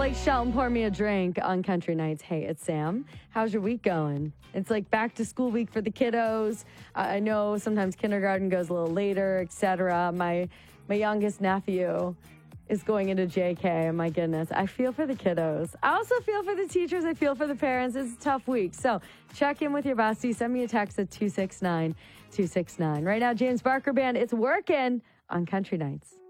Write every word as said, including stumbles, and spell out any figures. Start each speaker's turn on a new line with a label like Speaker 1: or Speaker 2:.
Speaker 1: Blake Shelton, Pour Me a Drink on Country Nights. Hey, it's Sam. How's your week going? It's like back to school week for the kiddos. Uh, I know sometimes kindergarten goes a little later, et cetera. My, my youngest nephew is going into J K. My goodness. I feel for the kiddos. I also feel for the teachers. I feel for the parents. It's a tough week. So check in with your bestie. Send me a text at two six nine two six nine. Right now, James Barker Band, It's Working on Country Nights.